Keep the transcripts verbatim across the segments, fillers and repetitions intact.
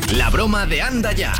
La broma de Anda Ya.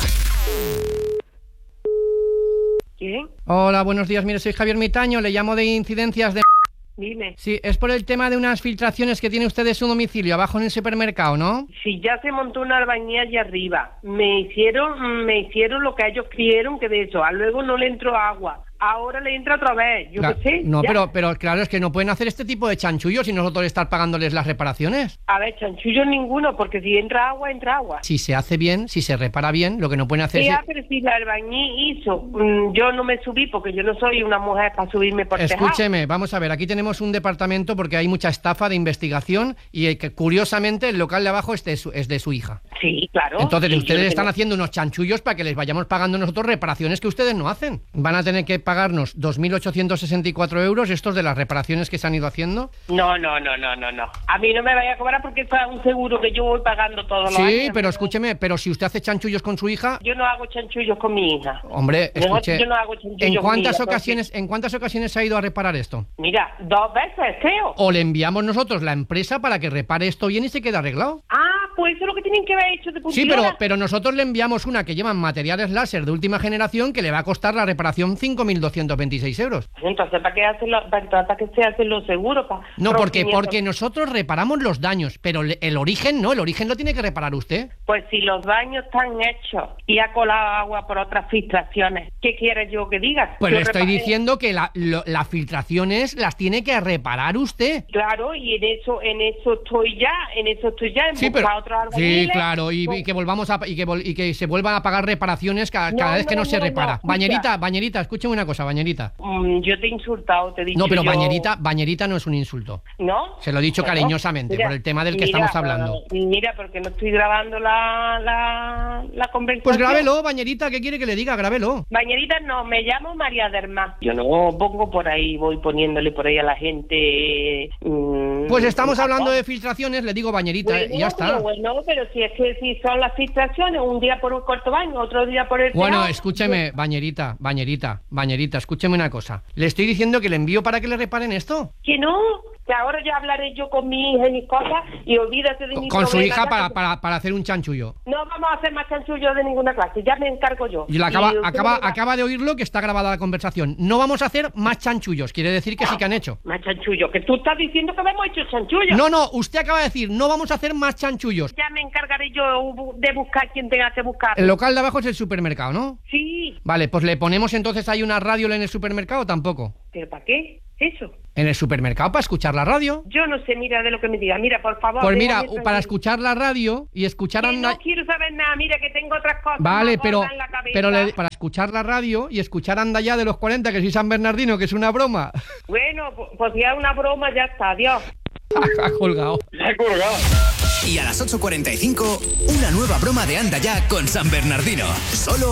¿Quién? Hola, buenos días. Mire, soy Javier Mitaño, le llamo de Incidencias de... Dime. Sí, es por el tema de unas filtraciones que tiene usted de su domicilio, abajo en el supermercado, ¿no? Si ya se montó una albañía allá arriba, me hicieron me hicieron lo que ellos quisieron, que de hecho, a luego no le entró agua. Ahora le entra otra vez, yo Cla- qué sé. No, ya. pero, pero claro, es que no pueden hacer este tipo de chanchullos y nosotros estar pagándoles las reparaciones. A ver, chanchullo ninguno, porque si entra agua, entra agua. Si se hace bien, si se repara bien, lo que no pueden hacer Ya, es... pero si la albañí hizo, mm, yo no me subí porque yo no soy una mujer para subirme por tejado. Escúcheme, vamos a ver, aquí tenemos un departamento porque hay mucha estafa de investigación y eh, que, curiosamente el local de abajo es de su, es de su hija. Sí, claro. Entonces Sí, ustedes yo están tengo- haciendo unos chanchullos para que les vayamos pagando nosotros reparaciones que ustedes no hacen. Van a tener que pagarnos dos mil ochocientos sesenta y cuatro euros estos de las reparaciones que se han ido haciendo. No, no, no, no, no, no. A mí no me vaya a cobrar porque es un seguro que yo voy pagando todos los años. Sí, pero escúcheme, pero si usted hace chanchullos con su hija... Yo no hago chanchullos con mi hija. Hombre, Yo- escuche, yo no hago chanchullos ¿en con cuántas mi hija, ocasiones, ¿en cuántas ocasiones se ha ido a reparar esto? Mira, dos veces, creo. O le enviamos nosotros la empresa para que repare esto bien y se quede arreglado. Ah, pues eso es lo que tienen que haber hecho de Sí, puntillola. pero, pero nosotros le enviamos una que llevan materiales láser de última generación que le va a costar la reparación cinco mil doscientos veintiséis euros. Entonces, ¿para qué, hacen lo- para, para qué se hacen los seguros? Pa, No, porque, rompimiento? porque nosotros reparamos los daños, pero le- el origen no, el origen lo tiene que reparar usted. Pues si los baños están hechos y ha colado agua por otras filtraciones, ¿qué quieres yo que diga? Pues Yo le estoy reparé- diciendo que la- lo- las filtraciones las tiene que reparar usted. Claro, y en eso en eso estoy ya, en eso estoy ya, en Sí, buscar pero otros sí, albañiles. claro, y, y que volvamos a y que, vol- y que se vuelvan a pagar reparaciones cada, cada No, vez que no, no, se no, repara. no, escucha. Bañerita, Bañerita, escúcheme una cosa, Bañerita. Mm, yo te he insultado, te he dicho No, pero yo- Bañerita, Bañerita no es un insulto. ¿No? Se lo he dicho Bueno, cariñosamente, mira, por el tema del que mira, estamos hablando. eh, Mira, porque no estoy grabando la, la, la conversación. Pues grábelo, Bañerita, ¿qué quiere que le diga? Grábelo. Bañerita, no, me llamo María Derma. Yo no pongo por ahí, voy poniéndole por ahí a la gente... mm, Pues estamos un hablando de tapón. filtraciones, le digo Bañerita, Bueno, y ya está. pero bueno, pero si es que si son las filtraciones, un día por un corto baño, otro día por el Bueno, tejado. escúcheme, Bañerita, Bañerita, Bañerita, escúcheme una cosa. Le estoy diciendo que le envío para que le reparen esto. Que no, que ahora ya hablaré yo con mi hija y mis cosas y olvídate de Con, mi con su problema, hija ya para, que- para, para hacer un chanchullo. No vamos a hacer más chanchullos de ninguna clase, ya me encargo yo. Y la acaba, Y usted acaba, me va- acaba de oírlo que está grabada la conversación. No vamos a hacer más chanchullos, quiere decir que sí que han hecho. Más chanchullos, que tú estás diciendo que hemos hecho chanchullos. No, no, usted acaba de decir, no vamos a hacer más chanchullos. Ya me encargaré yo bu- de buscar quien tenga que buscar. El local de abajo es el supermercado, ¿no? Sí, Vale, pues le ponemos entonces ahí una radio en el supermercado, tampoco. ¿pero para qué? Eso. En el supermercado para escuchar la radio. Yo no sé, mira, de lo que me diga. Mira, por favor. Pues mira, déjame para tranquilo. escuchar la radio y escuchar Que anda... no quiero saber nada, mira que tengo otras cosas. Vale, más pero, gordas en la cabeza. pero le- para escuchar la radio y escuchar Anda Ya de los cuarenta, que soy San Bernardino, que es una broma. Bueno, pues, pues ya una broma, ya está, adiós. Ha colgado. La he colgado. Y a las ocho cuarenta y cinco, una nueva broma de Anda Ya con San Bernardino. Solo